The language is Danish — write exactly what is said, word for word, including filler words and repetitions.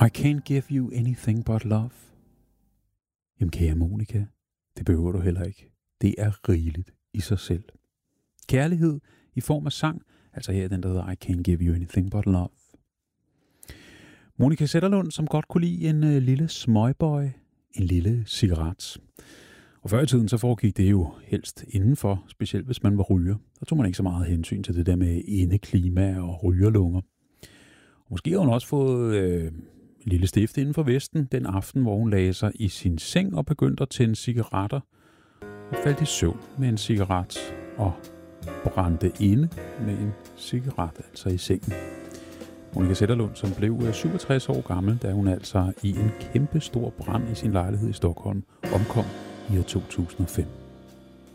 I can't give you anything but love. Jamen kære Monica, det behøver du heller ikke. Det er rigeligt i sig selv. Kærlighed i form af sang, altså her den der hedder I can't give you anything but love. Monica Zetterlund, som godt kunne lide en øh, lille smøgbøj, en lille cigaret. Og før i tiden så foregik det jo helst indenfor, specielt hvis man var ryger. Der tog man ikke så meget hensyn til det der med indeklima og rygerlunger. Og måske har hun også fået øh, en lille stift inden for vesten den aften, hvor hun lagde sig i sin seng og begyndte at tænde cigaretter. Og faldt i søvn med en cigaret og brændte inde med en cigaret, altså i sengen. Monica Zetterlund, som blev syvogtres år gammel, da hun altså i en kæmpe stor brand i sin lejlighed i Stockholm omkom i år to tusind og fem.